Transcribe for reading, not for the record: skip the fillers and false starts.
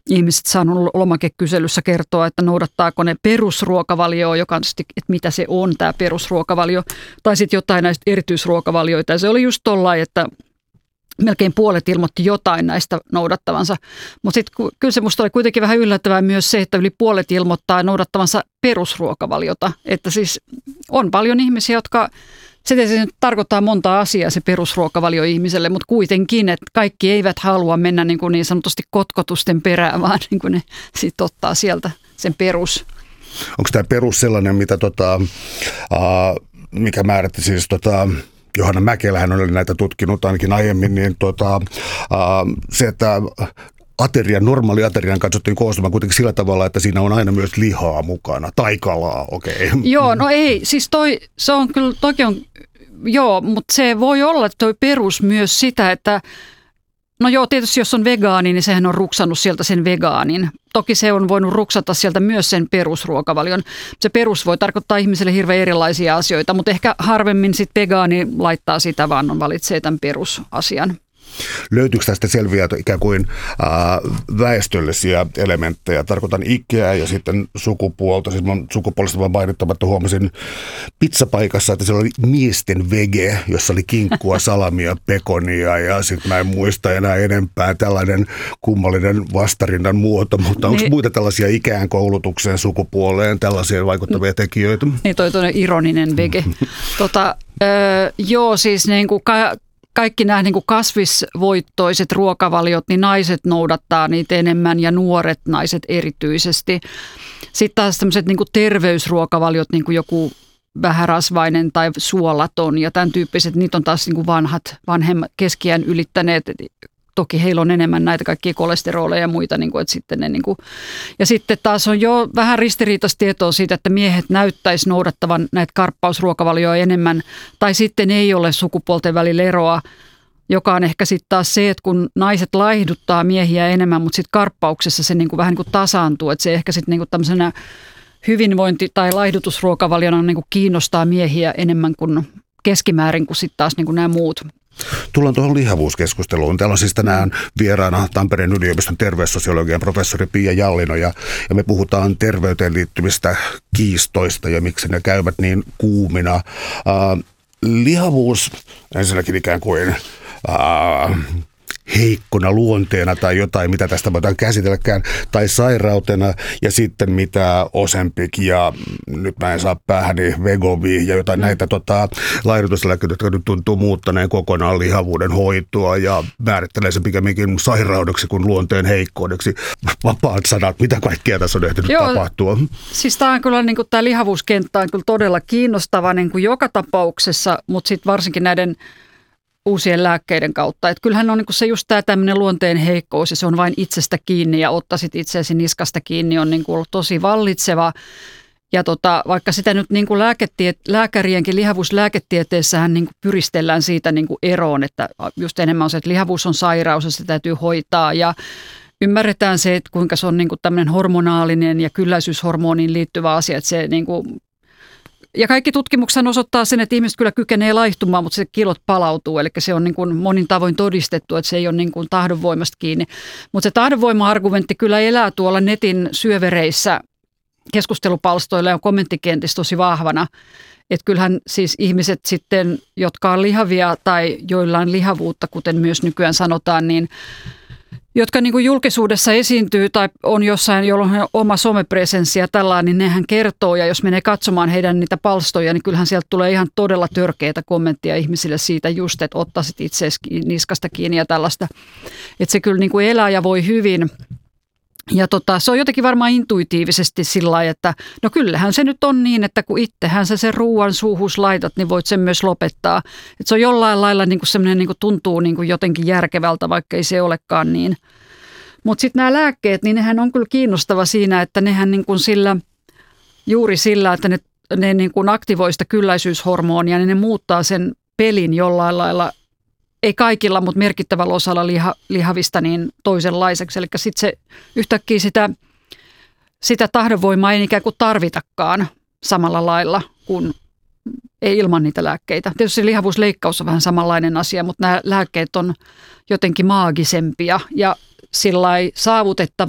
ihmiset saanut lomakekyselyssä kertoa, että noudattaako ne perusruokavalioa, joka on sitten, että mitä se on tämä perusruokavalio, tai sitten jotain näistä erityisruokavalioita. Ja se oli just tollain, että melkein puolet ilmoitti jotain näistä noudattavansa. Mutta sitten kyllä se musta oli kuitenkin vähän yllättävää myös se, että yli puolet ilmoittaa noudattavansa perusruokavaliota. Että siis on paljon ihmisiä, jotka, se tarkoittaa monta asiaa se perusruokavalio ihmiselle, mutta kuitenkin, että kaikki eivät halua mennä niin sanotusti kotkotusten perään, vaan niin kuin ne sitten ottaa sieltä sen perus. Onko tämä perus sellainen, mitä mikä määrätti siis Johanna Mäkelähän oli näitä tutkinut ainakin aiemmin, niin se, että normaali aterian katsottiin koostumaan kuitenkin sillä tavalla, että siinä on aina myös lihaa mukana, tai kalaa, okei. Okay. Joo, no ei, siis se on kyllä, toki on, joo, mutta se voi olla toi perus myös sitä, että no joo, tietysti jos on vegaani, niin sehän on ruksannut sieltä sen vegaanin. Toki se on voinut ruksata sieltä myös sen perusruokavalion. Se perus voi tarkoittaa ihmiselle hirveän erilaisia asioita, mutta ehkä harvemmin sitten vegaani laittaa sitä, vaan valitsee tämän perusasian. Löytyykö tästä selviä ikään kuin väestöllisiä elementtejä? Tarkoitan ikää ja sitten sukupuolta. Siis sukupuolesta vaan mainittamatta huomasin pizzapaikassa, että siellä oli miesten vege, jossa oli kinkkua, salamia, pekonia ja sitten mä en muista enää enempää tällainen kummallinen vastarinnan muoto. Mutta onko muita tällaisia ikään, koulutukseen, sukupuoleen, tällaisia vaikuttavia tekijöitä? Niin toi ironinen vege. Joo, siis niin kuin kaikki nämä niin kuin kasvisvoittoiset ruokavaliot, niin naiset noudattaa niitä enemmän ja nuoret naiset erityisesti. Sitten taas tämmöiset niin kuin terveysruokavaliot, niin kuin joku vähärasvainen tai suolaton ja tämän tyyppiset, niitä on taas niin kuin vanhemmat keskiään ylittäneet. Toki heillä on enemmän näitä kaikkia kolesteroleja ja muita, niin kuin, että sitten ne, niin kuin. Ja sitten taas on jo vähän ristiriitaista tietoa siitä, että miehet näyttäisi noudattavan näitä karppausruokavalioja enemmän, tai sitten ei ole sukupuolten välillä eroa, joka on ehkä sitten taas se, että kun naiset laihduttaa miehiä enemmän, mutta sitten karppauksessa se niin kuin vähän niin kuin tasaantuu, että se ehkä sitten niin kuin tämmöisenä hyvinvointi- tai laihdutusruokavaliona niin kuin kiinnostaa miehiä enemmän kuin keskimäärin kuin sitten taas niin kuin nämä muut. Tullaan tuohon lihavuuskeskusteluun. Täällä on siis tänään vieraana Tampereen yliopiston terveyssosiologian professori Pia Jallino ja me puhutaan terveyteen liittyvistä kiistoista ja miksi ne käyvät niin kuumina. Lihavuus ensinnäkin ikään kuin heikkona luonteena tai jotain, mitä tästä voidaan käsitelläkään, tai sairautena, ja sitten mitä Ozempic ja nyt mä en saa päähäni Wegovy ja jotain näitä laihdutuslääkkeitä, jotka nyt tuntuu muuttaneen kokonaan lihavuuden hoitoa ja määrittelee se pikemminkin sairaudeksi kuin luonteen heikkoudeksi. Vapaat sanat, mitä kaikkea tässä on ehtinyt tapahtua? Siis tämä on kyllä, niin kuin, tämä lihavuuskenttä on kyllä todella kiinnostava niin kuin joka tapauksessa, mutta sitten varsinkin näiden uusien lääkkeiden kautta. Että kyllähän on niin kuin se just tämä tämmöinen luonteen heikkous ja se on vain itsestä kiinni ja ottaisit itseäsi niskasta kiinni on niin kuin ollut tosi vallitseva. Ja vaikka sitä nyt niin kuin lääkärienkin lihavuuslääketieteessähän niin kuin pyristellään siitä niin kuin eroon, että just enemmän on se, että lihavuus on sairaus ja se täytyy hoitaa ja ymmärretään se, että kuinka se on niin kuin tämmöinen hormonaalinen ja kylläisyyshormoniin liittyvä asia, että se niin kuin ja kaikki tutkimukset osoittaa sen, että ihmiset kyllä kykenee laihtumaan, mutta se kilot palautuu. Eli se on niin kuin monin tavoin todistettu, että se ei ole niin kuin tahdonvoimasta kiinni. Mutta se tahdonvoima-argumentti kyllä elää tuolla netin syövereissä, keskustelupalstoilla ja kommenttikentissä tosi vahvana. Että kyllähän siis ihmiset sitten, jotka on lihavia tai joilla on lihavuutta, kuten myös nykyään sanotaan, niin jotka niin kuin julkisuudessa esiintyy tai on jossain, jolla on oma somepresenssi ja tällainen, niin nehän kertoo. Ja jos menee katsomaan heidän niitä palstoja, niin kyllähän sieltä tulee ihan todella törkeitä kommenttia ihmisille siitä just, että ottaisit itseäsi niskasta kiinni ja tällaista. Että se kyllä niin kuin elää ja voi hyvin. Ja se on jotenkin varmaan intuitiivisesti sillä lailla, että no kyllähän se nyt on niin, että kun itsehän sä sen ruoan suuhus laitat, niin voit sen myös lopettaa. Että se on jollain lailla niin kuin semmoinen niin kuin tuntuu niin kuin jotenkin järkevältä, vaikka ei se olekaan niin. Mutta sitten nämä lääkkeet, niin nehän on kyllä kiinnostava siinä, että nehän niin kuin juuri sillä, että ne niin kuin aktivoi sitä kylläisyyshormonia, niin ne muuttaa sen pelin jollain lailla. Ei kaikilla, mutta merkittävällä osalla lihavista niin toisenlaiseksi. Eli sitten se yhtäkkiä sitä tahdonvoimaa ei ikään kuin tarvitakaan samalla lailla kuin ei ilman niitä lääkkeitä. Tietysti lihavuusleikkaus on vähän samanlainen asia, mutta nämä lääkkeet on jotenkin maagisempia ja sillai saavutettava.